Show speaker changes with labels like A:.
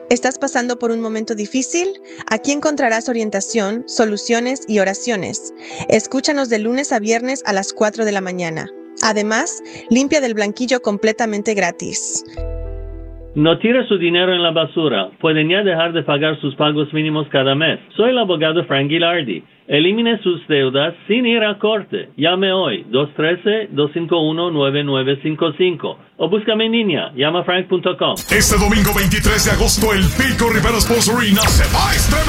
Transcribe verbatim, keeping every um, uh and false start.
A: ¿Estás pasando por un momento difícil? Aquí encontrarás orientación, soluciones y oraciones. Escúchanos de lunes a viernes a las cuatro de la mañana. Además, limpia del blanquillo completamente gratis.
B: No tire su dinero en la basura. Pueden ya dejar de pagar sus pagos mínimos cada mes. Soy el abogado Frank Gilardi. Elimine sus deudas sin ir a corte. Llame hoy dos uno tres, dos cinco uno, nueve nueve cinco cinco o búscame en línea, llama frank punto com.
C: Este domingo veintitrés de agosto el Pico Rivera Sports Arena se va a estremecer